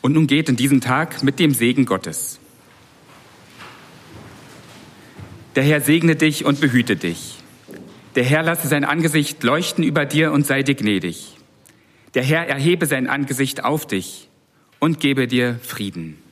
Und nun geht in diesen Tag mit dem Segen Gottes. Der Herr segne dich und behüte dich. Der Herr lasse sein Angesicht leuchten über dir und sei dir gnädig. Der Herr erhebe sein Angesicht auf dich und gebe dir Frieden.